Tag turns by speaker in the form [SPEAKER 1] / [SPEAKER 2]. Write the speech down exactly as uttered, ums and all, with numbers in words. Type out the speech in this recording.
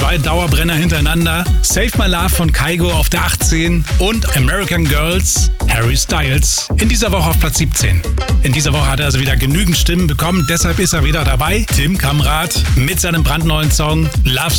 [SPEAKER 1] Zwei Dauerbrenner hintereinander. Save My Love von Kygo auf der achtzehn und American Girls, Harry Styles, in dieser Woche auf Platz siebzehn. In dieser Woche hat er also wieder genügend Stimmen bekommen, deshalb ist er wieder dabei. Tim Kamrath mit seinem brandneuen Song Love